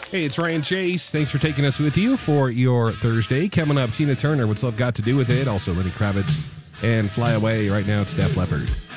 Hey, it's Ryan Chase. Thanks for taking us with you for your Thursday. Coming up, Tina Turner, What's Love Got to Do with It? Also, Lenny Kravitz and Fly Away. Right now, it's Def Leppard.